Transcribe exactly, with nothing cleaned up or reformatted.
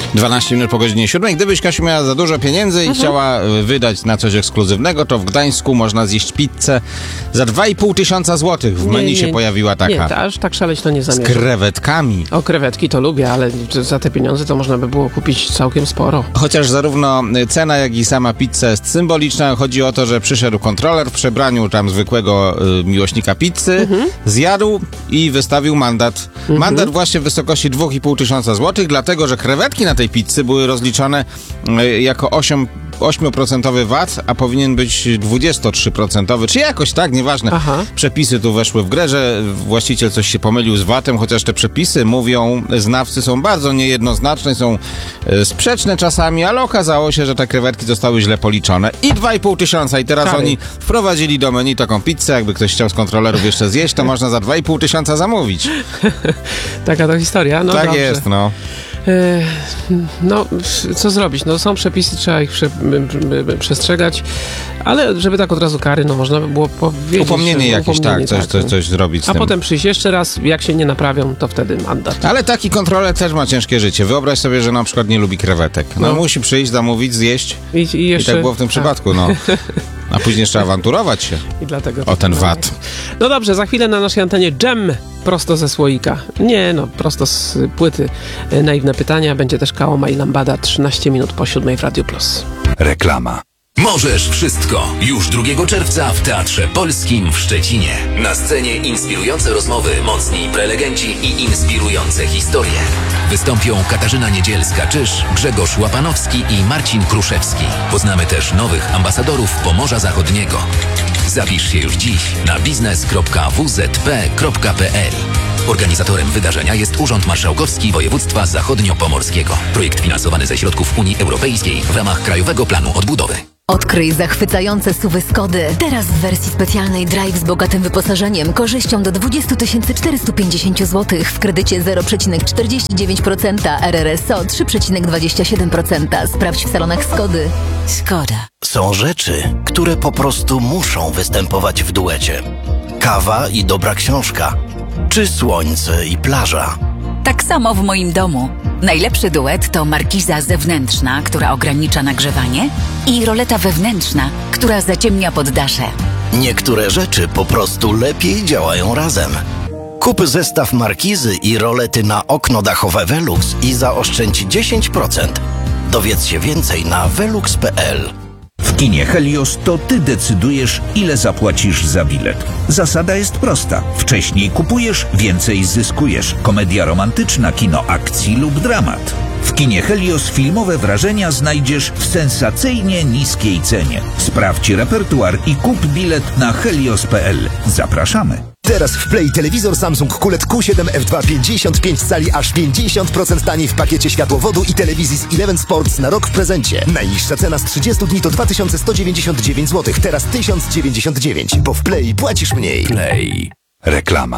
dwanaście minut po godzinie siódmej. Gdybyś, Kasiu, miała za dużo pieniędzy i mhm. chciała wydać na coś ekskluzywnego, to w Gdańsku można zjeść pizzę za dwa i pół tysiąca złotych. W menu nie, nie, się pojawiła taka. Nie, to aż tak szaleć to nie zamierzam. Z krewetkami. O, krewetki to lubię, ale za te pieniądze to można by było kupić całkiem sporo. Chociaż zarówno cena, jak i sama pizza jest symboliczna. Chodzi o to, że przyszedł kontroler w przebraniu tam zwykłego y, miłośnika pizzy, mhm. zjadł i wystawił mandat. Mhm. Mandat właśnie w wysokości dwa i pół tysiąca złotych, dlatego, że krewetki na tej pizzy były rozliczone y, jako osiem procent V A T, a powinien być dwadzieścia trzy procent, czy jakoś tak, nieważne. Aha. Przepisy tu weszły w grę, że właściciel coś się pomylił z V A T-em, chociaż te przepisy, mówią znawcy, są bardzo niejednoznaczne, są e, sprzeczne czasami, ale okazało się, że te krewetki zostały źle policzone. I dwa i pół tysiąca. I teraz Kary. Oni wprowadzili do menu taką pizzę, jakby ktoś chciał z kontrolerów jeszcze zjeść, to można za dwa i pół tysiąca zamówić. Taka to historia. No tak dobrze. jest, no. No, co zrobić? No, są przepisy, trzeba ich prze, przestrzegać, ale żeby tak od razu kary, no można by było powiedzieć... Upomnienie jakieś, upomnienie, tak, coś, tak, coś, coś zrobić z A tym. potem przyjść jeszcze raz, jak się nie naprawią, to wtedy mandat. Ale taki kontroler też ma ciężkie życie. Wyobraź sobie, że na przykład nie lubi krewetek. No, no. musi przyjść, zamówić, zjeść i, i, jeszcze... I tak było w tym tak. przypadku, no. A później jeszcze awanturować się I dlatego o ten V A T. No dobrze, za chwilę na naszej antenie dżem prosto ze słoika. Nie, no, prosto z płyty. Naiwne pytania. Będzie też Kaoma i Lambada trzynaście minut po siódmej w Radio Plus. Reklama. Możesz wszystko. Już drugiego czerwca w Teatrze Polskim w Szczecinie. Na scenie inspirujące rozmowy, mocni prelegenci i inspirujące historie. Wystąpią Katarzyna Niedzielska-Czyż, Grzegorz Łapanowski i Marcin Kruszewski. Poznamy też nowych ambasadorów Pomorza Zachodniego. Zapisz się już dziś na biznes kropka w z p kropka p l. Organizatorem wydarzenia jest Urząd Marszałkowski Województwa Zachodniopomorskiego. Projekt finansowany ze środków Unii Europejskiej w ramach Krajowego Planu Odbudowy. Odkryj zachwycające S U V-y Skody. Teraz w wersji specjalnej Drive z bogatym wyposażeniem, korzyścią do dwadzieścia tysięcy czterysta pięćdziesiąt złotych w kredycie zero przecinek czterdzieści dziewięć procent, R R S O trzy przecinek dwadzieścia siedem procent. Sprawdź w salonach Skody. Skoda. Są rzeczy, które po prostu muszą występować w duecie. Kawa i dobra książka. Czy słońce i plaża. Tak samo w moim domu. Najlepszy duet to markiza zewnętrzna, która ogranicza nagrzewanie, i roleta wewnętrzna, która zaciemnia poddasze. Niektóre rzeczy po prostu lepiej działają razem. Kup zestaw markizy i rolety na okno dachowe Velux i zaoszczędź dziesięć procent. Dowiedz się więcej na velux kropka p l. W kinie Helios to ty decydujesz, ile zapłacisz za bilet. Zasada jest prosta. Wcześniej kupujesz, więcej zyskujesz. Komedia romantyczna, kino akcji lub dramat. W kinie Helios filmowe wrażenia znajdziesz w sensacyjnie niskiej cenie. Sprawdź repertuar i kup bilet na helios kropka p l. Zapraszamy. Teraz w Play telewizor Samsung Q L E D Q siedem F dwa pięćdziesiąt pięć cali aż pięćdziesiąt procent taniej w pakiecie światłowodu i telewizji z Eleven Sports na rok w prezencie. Najniższa cena z trzydziestu dni to dwa tysiące sto dziewięćdziesiąt dziewięć złotych, teraz tysiąc dziewięćdziesiąt dziewięć, bo w Play płacisz mniej. Play. Reklama.